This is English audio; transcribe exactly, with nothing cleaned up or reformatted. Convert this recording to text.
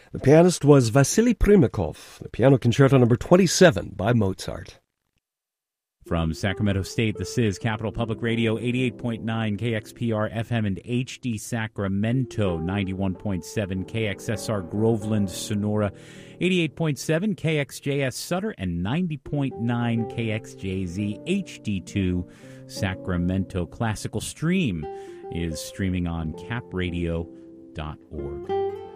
The pianist was Vasily Primakov, the Piano Concerto number twenty-seven by Mozart. From Sacramento State, this is Capital Public Radio, eighty-eight point nine K X P R F M and H D Sacramento, ninety-one point seven K X S R Groveland, Sonora, eighty-eight point seven K X J S Sutter, and ninety point nine K X J Z H D two Sacramento. Classical Stream is streaming on cap radio dot org.